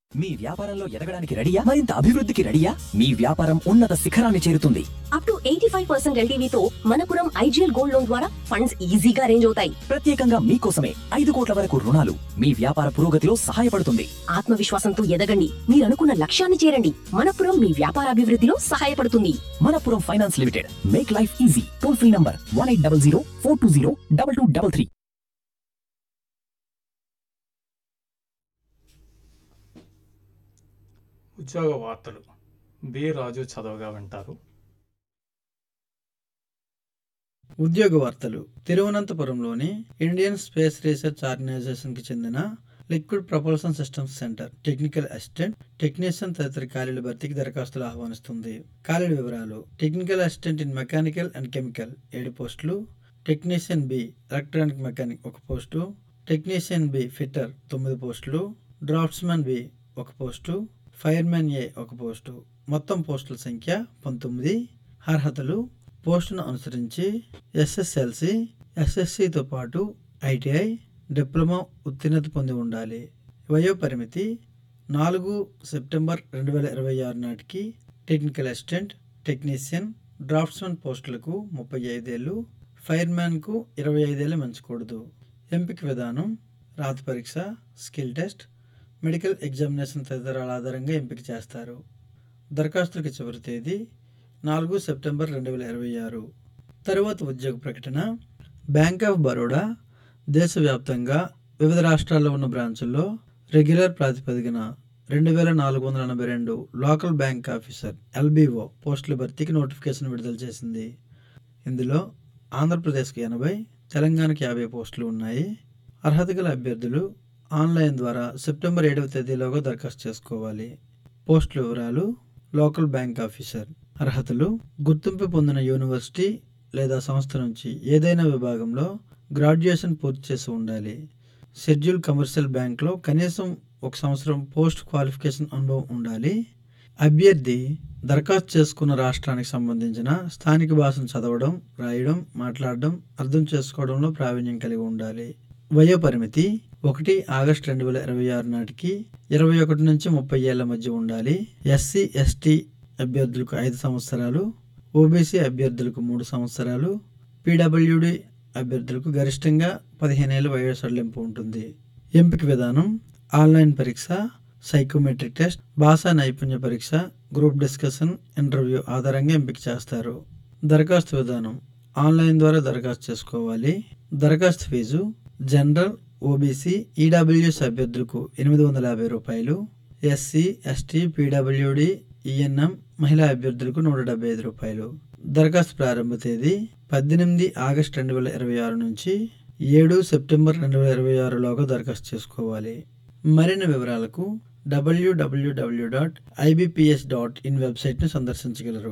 మీ వ్యాపారంలో ఎదగడానికి రెడీయా? మరింత అభివృద్ధికి రెడీయా? మీ వ్యాపారం ఉన్నత శిఖరాన్ని చేరుతుంది. Up to 85% ఎల్టీవీతో Manappuram IGL gold loan ద్వారా ఫండ్స్ ఈజీగా అరేంజ్ అవుతాయి. ప్రత్యేకంగా మీకోసమే 5 కోట్ల వరకు రుణాలు మీ వ్యాపార పురోగతిలో సహాయపడుతుంది. ఆత్మవిశ్వాసంతో ఎదగండి, మీరు అనుకున్న లక్ష్యాన్ని చేరండి. మనపురం మీ వ్యాపార అభివృద్ధిలో సహాయపడుతుంది. Manappuram finance limited, make life easy. Toll free number 1800 420 2233. ఉద్యోగ వార్తలు బి రాజు చదవగా వింటారు. ఉద్యోగ వార్తలు. తిరువనంతపురంలోని ఇండియన్ స్పేస్ రీసెర్చ్ ఆర్గనైజేషన్కి చెందిన liquid propulsion systems centre technical assistant, technician తదితర ఖాళీల భర్తీకి దరఖాస్తులు ఆహ్వానిస్తుంది. ఖాళీల వివరాలు: technical assistant in mechanical and chemical 7 పోస్టులు, technician B electronic mechanic 1 post, technician B fitter 9 పోస్టులు, డ్రాఫ్ట్స్మెన్ బి 1 పోస్టు, ఫైర్మెన్ ఏ 1 పోస్టు. మొత్తం పోస్టుల సంఖ్య 19. అర్హతలు: పోస్టును అనుసరించి ఎస్ఎస్ఎల్సి, ఎస్ఎస్సితో పాటు ఐటీఐ, డిప్లొమా ఉత్తీర్ణత పొంది ఉండాలి. వయోపరిమితి 4 సెప్టెంబర్ 2026 నాటికి టెక్నికల్ అసిస్టెంట్, టెక్నీషియన్, డ్రాఫ్ట్స్మెన్ పోస్టులకు 35 ఏళ్ళు, ఫైర్మ్యాన్కు 25 ఏళ్ళు పెంచకూడదు. ఎంపిక విధానం: రాత పరీక్ష, స్కిల్ టెస్ట్, మెడికల్ ఎగ్జామినేషన్ తదితరాల ఆధారంగా ఎంపిక చేస్తారు. దరఖాస్తులకు చివరి తేదీ 4 సెప్టెంబర్ 2026. తరువాత ఉద్యోగ ప్రకటన. బ్యాంక్ ఆఫ్ బరోడా దేశవ్యాప్తంగా వివిధ రాష్ట్రాల్లో ఉన్న బ్రాంచుల్లో రెగ్యులర్ ప్రాతిపదికన 2482 లోకల్ బ్యాంక్ ఆఫీసర్ ఎల్బీఓ పోస్టుల భర్తీకి నోటిఫికేషన్ విడుదల చేసింది. ఇందులో ఆంధ్రప్రదేశ్కి 80, తెలంగాణకి 50 పోస్టులు ఉన్నాయి. అర్హత గల అభ్యర్థులు ఆన్లైన్ ద్వారా సెప్టెంబర్ 7వ తేదీలోగా దరఖాస్తు చేసుకోవాలి. పోస్టుల వివరాలు: లోకల్ బ్యాంక్ ఆఫీసర్. అర్హతలు: గుర్తింపు పొందిన యూనివర్సిటీ లేదా సంస్థ నుంచి ఏదైనా విభాగంలో గ్రాడ్యుయేషన్ పూర్తి చేసి ఉండాలి. షెడ్యూల్ కమర్షియల్ బ్యాంక్లో కనీసం 1 సంవత్సరం పోస్ట్ క్వాలిఫికేషన్ అనుభవం ఉండాలి. అభ్యర్థి దరఖాస్తు చేసుకున్న రాష్ట్రానికి సంబంధించిన స్థానిక భాషను చదవడం, రాయడం, మాట్లాడడం, అర్థం చేసుకోవడంలో ప్రావీణ్యం కలిగి ఉండాలి. వయోపరిమితి 1 ఆగస్టు 2026 నాటికి 21 నుంచి 30 ఏళ్ల మధ్య ఉండాలి. ఎస్సీ, ఎస్టీ అభ్యర్థులకు 5 సంవత్సరాలు, ఓబీసీ అభ్యర్థులకు 3 సంవత్సరాలు, పీడబ్ల్యూడీ అభ్యర్థులకు గరిష్టంగా 15 ఏళ్ల వయో సడలింపు ఉంటుంది. ఎంపిక విధానం: ఆన్లైన్ పరీక్ష, సైకోమెట్రిక్ టెస్ట్, భాషా నైపుణ్య పరీక్ష, గ్రూప్ డిస్కషన్, ఇంటర్వ్యూ ఆధారంగా ఎంపిక చేస్తారు. దరఖాస్తు విధానం: ఆన్లైన్ ద్వారా దరఖాస్తు చేసుకోవాలి. దరఖాస్తు ఫీజు: జనరల్, ఓబీసీ, ఈడబ్ల్యూఎస్ అభ్యర్థులకు 850 రూపాయలు, ఎస్సీ, ఎస్టీ, పీడబ్ల్యూడీ, ఈఎన్ఎం మహిళా అభ్యర్థులకు 175 రూపాయలు. దరఖాస్తు ప్రారంభ తేదీ 18 ఆగస్టు 2026 నుంచి 7 సెప్టెంబర్ 2026లోగా దరఖాస్తు చేసుకోవాలి. మరిన్ని వివరాలకు www.ibps.in వెబ్సైట్ను సందర్శించగలరు.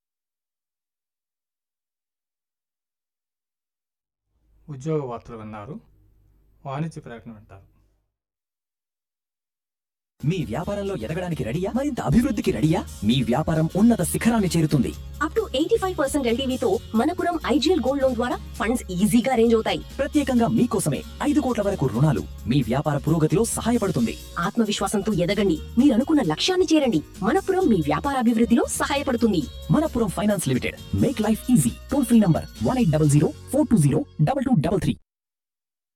ఉద్యోగ వార్తలు విన్నారు. వాణిజ్య ప్రకటన వింటారు. మీ వ్యాపారంలో ఎదగడానికి రెడీయా? మరింత అభివృద్ధికి రెడీయా? మీ వ్యాపారం ఉన్నత శిఖరాన్ని చేరుతుంది. Up to 85% ఎల్టీవీతో Manappuram IGL gold loan ద్వారా ఫండ్స్ ఈజీగా అరేంజ్ అవుతాయి. ప్రత్యేకంగా మీకోసమే 5 కోట్ల వరకు రుణాలు మీ వ్యాపార పురోగతిలో సహాయపడుతుంది. ఆత్మవిశ్వాసంతో ఎదగండి, మీరు అనుకున్న లక్ష్యాన్ని చేరండి. మనపురం మీ వ్యాపార అభివృద్ధిలో సహాయపడుతుంది. Manappuram finance limited, make life easy. Toll free number 1800 420 2233.